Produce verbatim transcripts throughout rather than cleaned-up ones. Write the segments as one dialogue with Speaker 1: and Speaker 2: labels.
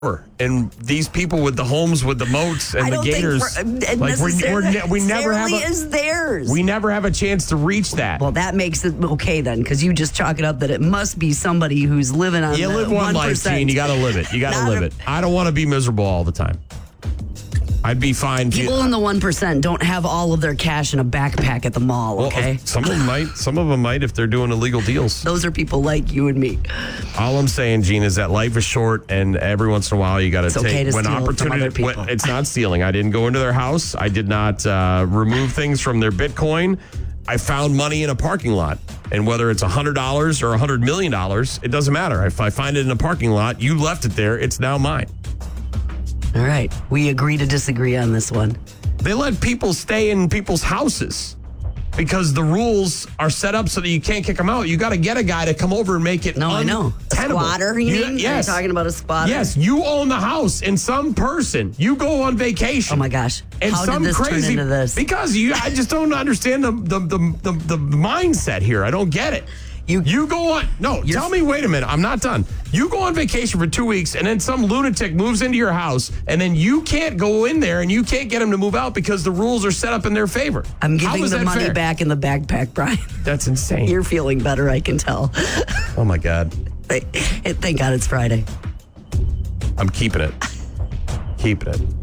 Speaker 1: And these people with the homes with the moats and
Speaker 2: I
Speaker 1: the
Speaker 2: don't
Speaker 1: gators,
Speaker 2: think for,
Speaker 1: like we're, we're ne- we never have a,
Speaker 2: is theirs.
Speaker 1: we never have a chance to reach that.
Speaker 2: Well, that makes it okay then, because you just chalk it up that it must be somebody who's living on
Speaker 1: you
Speaker 2: the
Speaker 1: live one
Speaker 2: one
Speaker 1: life,
Speaker 2: percent.
Speaker 1: Gene. You got to live it. You got to live
Speaker 2: a,
Speaker 1: it. I don't want to be miserable all the time. I'd be fine.
Speaker 2: People
Speaker 1: you,
Speaker 2: in the one percent don't have all of their cash in a backpack at the mall,
Speaker 1: well,
Speaker 2: okay?
Speaker 1: Some of them might. Some of them might if they're doing illegal deals.
Speaker 2: Those are people like you and me.
Speaker 1: All I'm saying, Gene, is that life is short, and every once in a while you got to take
Speaker 2: okay to
Speaker 1: when
Speaker 2: steal
Speaker 1: opportunity.
Speaker 2: from other people.
Speaker 1: When, it's not stealing. I didn't go into their house. I did not uh, remove things from their Bitcoin. I found money in a parking lot. And whether it's one hundred dollars or one hundred million dollars, it doesn't matter. If I find it in a parking lot, you left it there, it's now mine.
Speaker 2: All right. We agree to disagree on this one.
Speaker 1: They let people stay in people's houses because the rules are set up so that you can't kick them out. You got to get a guy to come over and make it
Speaker 2: No, I know. A squatter, you, you mean?
Speaker 1: Yes.
Speaker 2: You're talking about a squatter?
Speaker 1: Yes, you own the house, and some person, you go on vacation.
Speaker 2: Oh, my gosh.
Speaker 1: And
Speaker 2: How
Speaker 1: some
Speaker 2: did this
Speaker 1: crazy,
Speaker 2: turn into this?
Speaker 1: Because you, I just don't understand the, the, the, the, the mindset here. I don't get it. You, you go on, no, tell me, wait a minute, I'm not done. You go on vacation for two weeks and then some lunatic moves into your house and then you can't go in there and you can't get him to move out because the rules are set up in their favor.
Speaker 2: I'm giving the money
Speaker 1: fair?
Speaker 2: back in the backpack, Brian.
Speaker 1: That's insane.
Speaker 2: You're feeling better, I can tell.
Speaker 1: Oh, my God.
Speaker 2: Thank God it's Friday.
Speaker 1: I'm keeping it. Keeping it.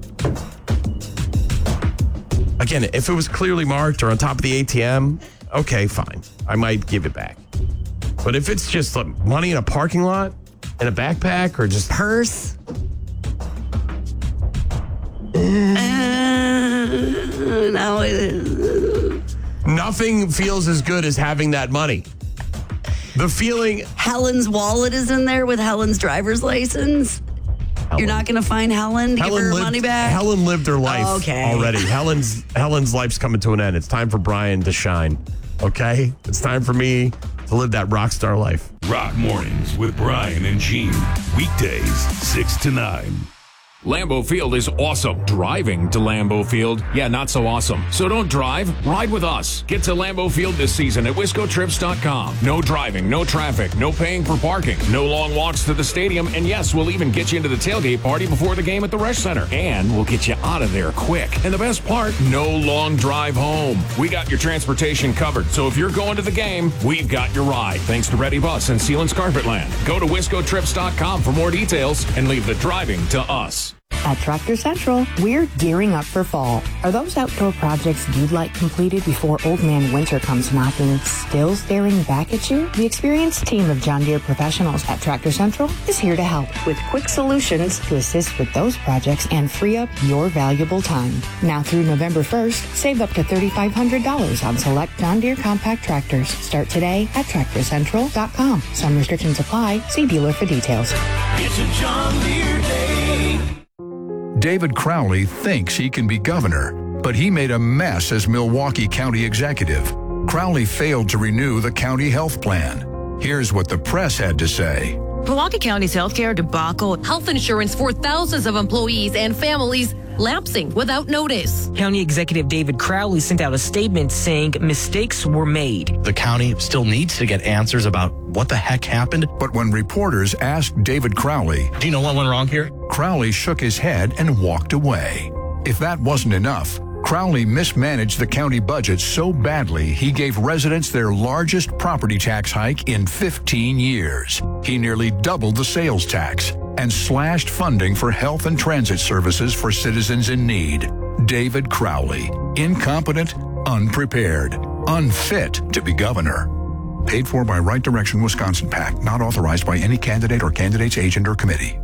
Speaker 1: Again, if it was clearly marked or on top of the A T M, okay, fine. I might give it back. But if it's just like money in a parking lot, in a backpack, or just
Speaker 2: purse, uh, now it, uh,
Speaker 1: nothing feels as good as having that money. The feeling.
Speaker 2: Helen's wallet is in there with Helen's driver's license. Helen. You're not going to find Helen to
Speaker 1: Helen
Speaker 2: give her
Speaker 1: lived,
Speaker 2: money back?
Speaker 1: Helen lived her life
Speaker 2: oh, okay.
Speaker 1: already. Helen's Helen's life's coming to an end. It's time for Brian to shine. Okay? It's time for me to live that rock star life.
Speaker 3: Rock Mornings with Brian and Gene. Weekdays, six to nine.
Speaker 4: Lambeau Field is awesome. Driving to Lambeau Field, yeah, not so awesome. So don't drive, ride with us. Get to Lambeau Field this season at wisco trips dot com. No driving, no traffic, no paying for parking, no long walks to the stadium, and yes, we'll even get you into the tailgate party before the game at the Resch Center. And we'll get you out of there quick. And the best part, no long drive home. We got your transportation covered, so if you're going to the game, we've got your ride. Thanks to Ready Bus and Sealands Carpetland. Go to wisco trips dot com for more details and leave the driving to us.
Speaker 5: At Tractor Central, we're gearing up for fall. Are those outdoor projects you'd like completed before Old Man Winter comes knocking still staring back at you? The experienced team of John Deere professionals at Tractor Central is here to help with quick solutions to assist with those projects and free up your valuable time. Now through November first, save up to three thousand five hundred dollars on select John Deere compact tractors. Start today at tractor central dot com. Some restrictions apply. See dealer for details.
Speaker 6: It's a John Deere day.
Speaker 7: David Crowley thinks he can be governor, but he made a mess as Milwaukee County executive. Crowley failed to renew the county health plan. Here's what the press had to say.
Speaker 8: Milwaukee County's healthcare debacle, health insurance for thousands of employees and families lapsing without notice.
Speaker 9: County Executive David Crowley sent out a statement saying mistakes were made.
Speaker 10: The county still needs to get answers about what the heck happened.
Speaker 7: But when reporters asked David Crowley,
Speaker 10: do you know what went wrong here?
Speaker 7: Crowley shook his head and walked away. If that wasn't enough, Crowley mismanaged the county budget so badly he gave residents their largest property tax hike in fifteen years. He nearly doubled the sales tax and slashed funding for health and transit services for citizens in need. David Crowley, incompetent, unprepared, unfit to be governor. Paid for by Right Direction Wisconsin PAC, not authorized by any candidate or candidate's agent or committee.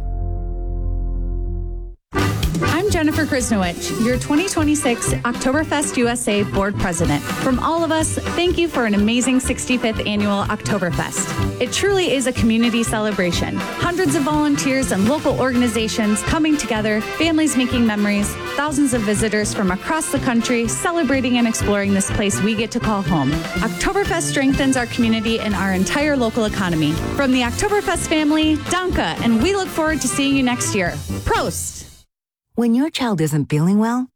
Speaker 11: I'm Jennifer Krisnowich, your twenty twenty-six Oktoberfest U S A Board President. From all of us, thank you for an amazing sixty-fifth Annual Oktoberfest. It truly is a community celebration. Hundreds of volunteers and local organizations coming together, families making memories, thousands of visitors from across the country celebrating and exploring this place we get to call home. Oktoberfest strengthens our community and our entire local economy. From the Oktoberfest family, Danke, and we look forward to seeing you next year. Prost!
Speaker 12: When your child isn't feeling well,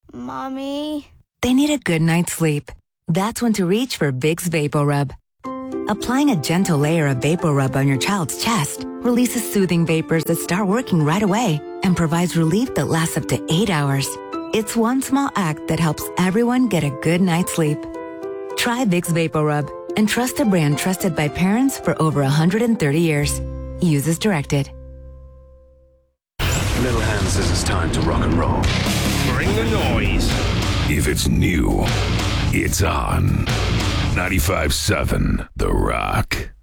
Speaker 13: Mommy,
Speaker 12: they need a good night's sleep. That's when to reach for Vicks VapoRub. Applying a gentle layer of Vapor Rub on your child's chest releases soothing vapors that start working right away and provides relief that lasts up to eight hours. It's one small act that helps everyone get a good night's sleep. Try Vicks Vapor Rub and trust a brand trusted by parents for over one hundred thirty years. Use as directed.
Speaker 13: Little Hand says it's time to rock and roll.
Speaker 3: Bring the noise. If it's new, it's on. ninety-five point seven The Rock.